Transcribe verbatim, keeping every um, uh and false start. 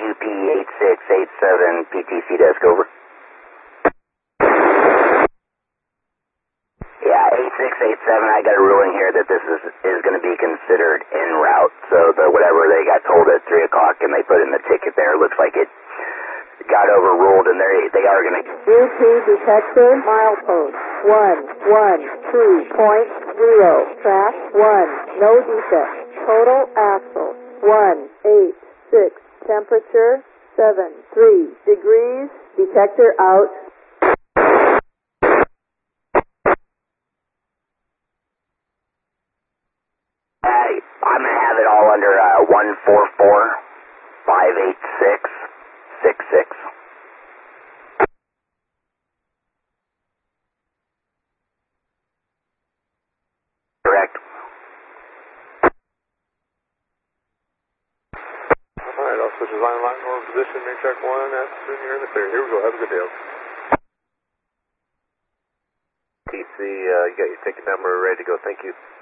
U P eight six eight seven, P T C desk, over. Yeah, eight six eight seven, I got a ruling here that this is is going to be considered en route, so the whatever they got told at three o'clock and they put in the ticket there, looks like it got overruled, and they they are going to... U P detector, milepost one one two point zero, track one, no defect, total axle one eight six, temperature seven three degrees, detector out. Uh, I'm going to have it all under uh, one four four five eight six six six. Correct. Alright, I'll switch his line line over position, make check one, that's soon you're in the clear. Here we go, have a good day. T C, uh, you got your ticket number ready to go, thank you.